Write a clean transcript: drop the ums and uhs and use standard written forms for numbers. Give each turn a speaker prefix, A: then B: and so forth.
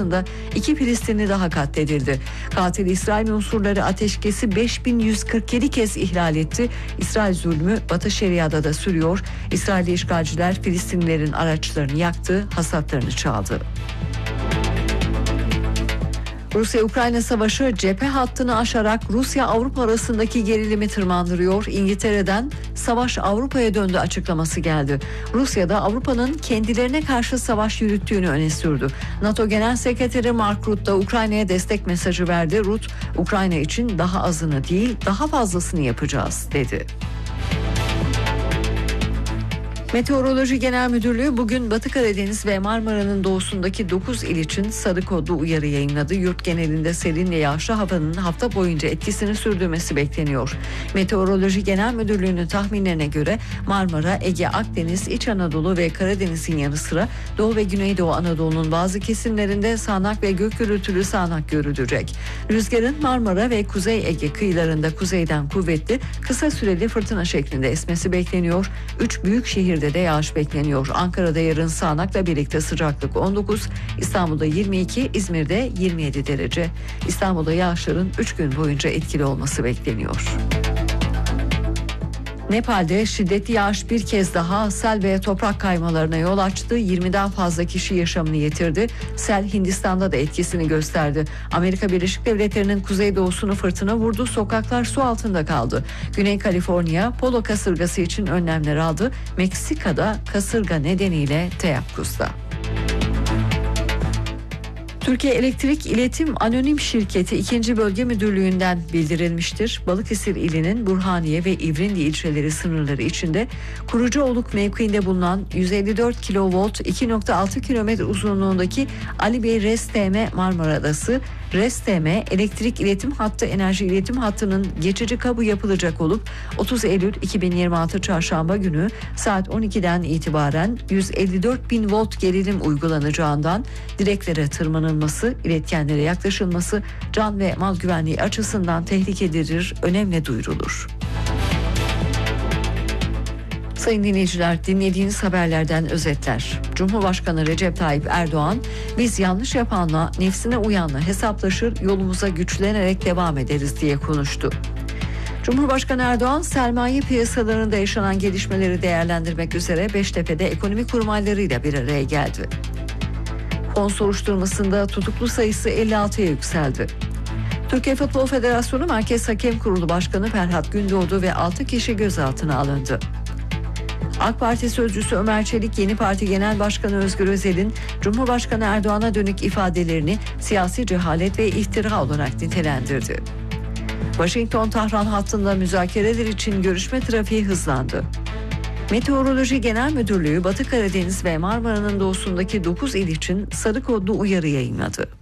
A: saldırısında 2 Filistinli daha katledildi. Katil İsrail unsurları ateşkesi 5147 kez ihlal etti. İsrail zulmü Batı Şeria'da da sürüyor. İsrailli işgalciler Filistinlilerin araçlarını yaktı, hasatlarını çaldı. Rusya-Ukrayna savaşı cephe hattını aşarak Rusya-Avrupa arasındaki gerilimi tırmandırıyor. İngiltere'den "Savaş Avrupa'ya döndü" açıklaması geldi. Rusya da Avrupa'nın kendilerine karşı savaş yürüttüğünü öne sürdü. NATO Genel Sekreteri Mark Rutte da Ukrayna'ya destek mesajı verdi. Rutte, "Ukrayna için daha azını değil, daha fazlasını yapacağız" dedi. Meteoroloji Genel Müdürlüğü bugün Batı Karadeniz ve Marmara'nın doğusundaki 9 il için sarı kodlu uyarı yayınladı. Yurt genelinde serin ve yağışlı havanın hafta boyunca etkisini sürdürmesi bekleniyor. Meteoroloji Genel Müdürlüğü'nün tahminlerine göre Marmara, Ege, Akdeniz, İç Anadolu ve Karadeniz'in yanı sıra Doğu ve Güneydoğu Anadolu'nun bazı kesimlerinde sağanak ve gök gürültülü sağanak görülecek. Rüzgarın Marmara ve Kuzey Ege kıyılarında kuzeyden kuvvetli, kısa süreli fırtına şeklinde esmesi bekleniyor. 3 büyük şehir de yağış bekleniyor. Ankara'da yarın sağanakla birlikte sıcaklık 19, İstanbul'da 22, İzmir'de 27 derece. İstanbul'da yağışların 3 gün boyunca etkili olması bekleniyor. Nepal'de şiddetli yağış bir kez daha sel ve toprak kaymalarına yol açtı. 20'den fazla kişi yaşamını yitirdi. Sel Hindistan'da da etkisini gösterdi. Amerika Birleşik Devletleri'nin kuzeydoğusunu fırtına vurdu. Sokaklar su altında kaldı. Güney Kaliforniya polo kasırgası için önlemler aldı. Meksika'da kasırga nedeniyle teyakkuzda. Türkiye Elektrik İletim Anonim Şirketi 2. Bölge Müdürlüğü'nden bildirilmiştir. Balıkesir ilinin Burhaniye ve İvrindi ilçeleri sınırları içinde Kurucuoluk mevkiinde bulunan 154 kilovolt 2.6 kilometre uzunluğundaki Ali Bey RES-TM Marmara Adası RES-TM elektrik iletim hattı enerji iletim hattının geçici kabu yapılacak olup 30 Eylül 2026 Çarşamba günü saat 12'den itibaren 154.000 volt gerilim uygulanacağından direklere tırmanılması, iletkenlere yaklaşılması can ve mal güvenliği açısından tehlikedir, önemli duyurulur. Sayın dinleyiciler, dinlediğiniz haberlerden özetler. Cumhurbaşkanı Recep Tayyip Erdoğan, "Biz yanlış yapanla, nefsine uyanla hesaplaşır, yolumuza güçlenerek devam ederiz" diye konuştu. Cumhurbaşkanı Erdoğan, sermaye piyasalarında yaşanan gelişmeleri değerlendirmek üzere Beştepe'de ekonomi kurmaylarıyla bir araya geldi. Fon soruşturmasında tutuklu sayısı 56'ya yükseldi. Türkiye Futbol Federasyonu Merkez Hakem Kurulu Başkanı Ferhat Gündoğdu ve 6 kişi gözaltına alındı. AK Parti sözcüsü Ömer Çelik, Yeni Parti Genel Başkanı Özgür Özel'in Cumhurbaşkanı Erdoğan'a dönük ifadelerini siyasi cehalet ve iftira olarak nitelendirdi. Washington-Tahran hattında müzakereler için görüşme trafiği hızlandı. Meteoroloji Genel Müdürlüğü Batı Karadeniz ve Marmara'nın doğusundaki 9 il için sarı kodlu uyarı yayınladı.